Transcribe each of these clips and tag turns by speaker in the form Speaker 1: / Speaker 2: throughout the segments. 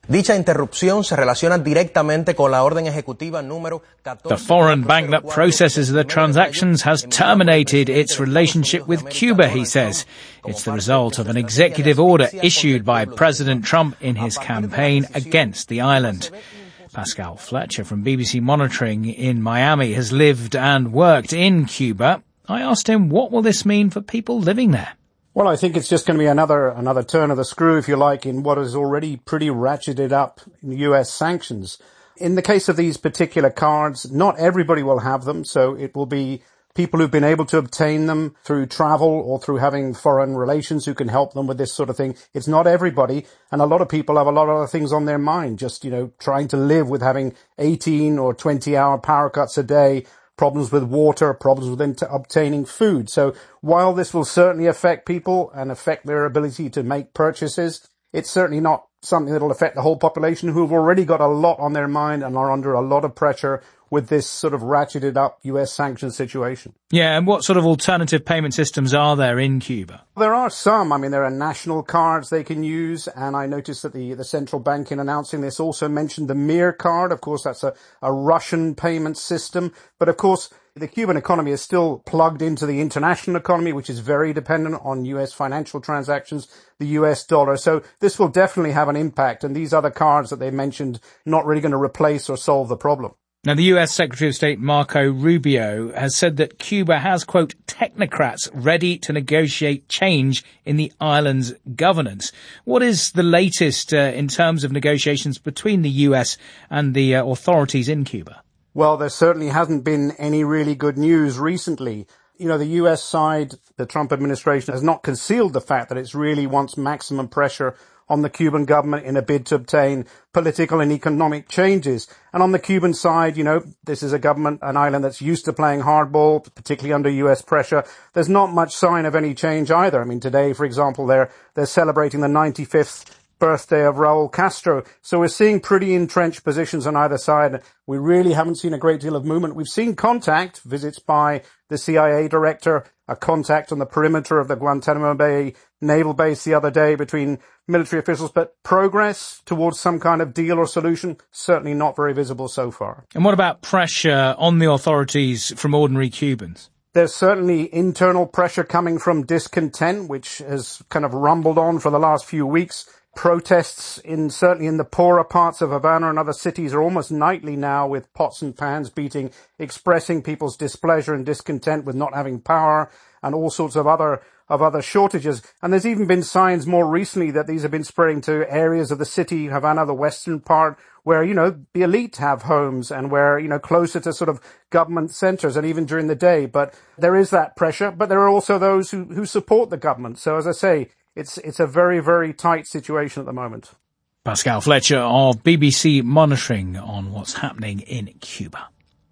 Speaker 1: Dicha interrupción se relaciona directamente con la orden ejecutiva número 14.
Speaker 2: The foreign bank that processes the transactions has terminated its relationship with Cuba, he says. It's the result of an executive order issued by President Trump in his campaign against the island. Pascal Fletcher from BBC Monitoring in Miami has lived and worked in Cuba. I asked him, what will this mean for people living there?
Speaker 3: Well, I think it's just going to be another turn of the screw, if you like, in what is already pretty ratcheted up US sanctions. In the case of these particular cards, not everybody will have them, so it will be people who've been able to obtain them through travel or through having foreign relations who can help them with this sort of thing. It's not everybody, and a lot of people have a lot of other things on their mind, just, trying to live with having 18 or 20-hour power cuts a day, problems with water, problems with obtaining food. So while this will certainly affect people and affect their ability to make purchases, it's certainly not something that will affect the whole population who have already got a lot on their mind and are under a lot of pressure with this sort of ratcheted up US sanctions situation.
Speaker 2: Yeah, and what sort of alternative payment systems are there in Cuba?
Speaker 3: There are some. I mean, there are national cards they can use, and I noticed that the central bank in announcing this also mentioned the Mir card. Of course, that's a Russian payment system. But of course, the Cuban economy is still plugged into the international economy, which is very dependent on US financial transactions, the US dollar. So this will definitely have an impact, and these other cards that they mentioned not really going to replace or solve the problem.
Speaker 2: Now, the US Secretary of State Marco Rubio has said that Cuba has, quote, technocrats ready to negotiate change in the island's governance. What is the latest in terms of negotiations between the US and the authorities in Cuba?
Speaker 3: Well, there certainly hasn't been any really good news recently. The US side, the Trump administration, has not concealed the fact that it really wants maximum pressure on the Cuban government in a bid to obtain political and economic changes. And on the Cuban side, this is a government, an island that's used to playing hardball, particularly under US pressure. There's not much sign of any change either. I mean, today, for example, they're celebrating the 95th birthday of Raul Castro. So we're seeing pretty entrenched positions on either side. We really haven't seen a great deal of movement. We've seen contact, visits by the CIA director, a contact on the perimeter of the Guantanamo Bay naval base the other day between military officials, but progress towards some kind of deal or solution, certainly not very visible so far.
Speaker 2: And what about pressure on the authorities from ordinary Cubans?
Speaker 3: There's certainly internal pressure coming from discontent, which has kind of rumbled on for the last few weeks. Protests certainly in the poorer parts of Havana and other cities are almost nightly now, with pots and pans beating, expressing people's displeasure and discontent with not having power and all sorts of other shortages. And there's even been signs more recently that these have been spreading to areas of the city, Havana, the western part, where, the elite have homes and where, closer to sort of government centers and even during the day. But there is that pressure, but there are also those who support the government. So as I say, it's a very, very tight situation at the moment.
Speaker 2: Pascal Fletcher of BBC Monitoring on what's happening in Cuba.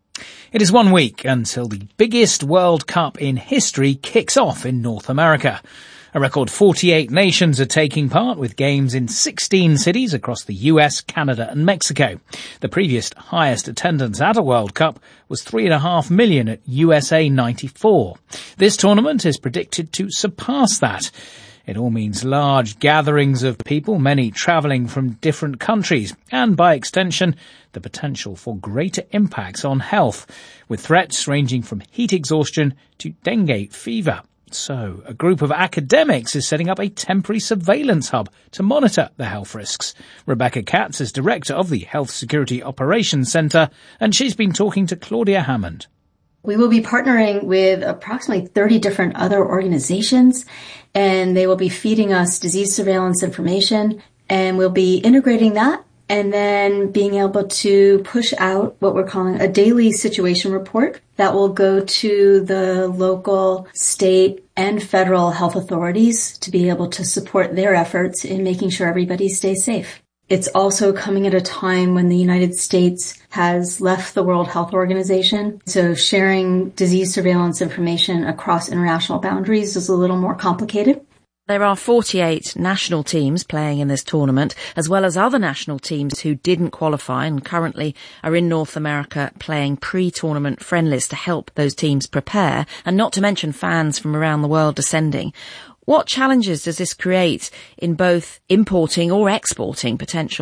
Speaker 2: It is 1 week until the biggest World Cup in history kicks off in North America. A record 48 nations are taking part, with games in 16 cities across the US, Canada and Mexico. The previous highest attendance at a World Cup was 3.5 million at USA 94. This tournament is predicted to surpass that. It all means large gatherings of people, many travelling from different countries, and by extension, the potential for greater impacts on health, with threats ranging from heat exhaustion to dengue fever. So, a group of academics is setting up a temporary surveillance hub to monitor the health risks. Rebecca Katz is director of the Health Security Operations Centre, and she's been talking to Claudia Hammond.
Speaker 4: We will be partnering with approximately 30 different other organizations, and they will be feeding us disease surveillance information, and we'll be integrating that and then being able to push out what we're calling a daily situation report that will go to the local, state, and federal health authorities to be able to support their efforts in making sure everybody stays safe. It's also coming at a time when the United States has left the World Health Organization, so sharing disease surveillance information across international boundaries is a little more complicated.
Speaker 5: There are 48 national teams playing in this tournament, as well as other national teams who didn't qualify and currently are in North America playing pre-tournament friendlies to help those teams prepare, and not to mention fans from around the world descending. What challenges does this create in both importing or exporting potential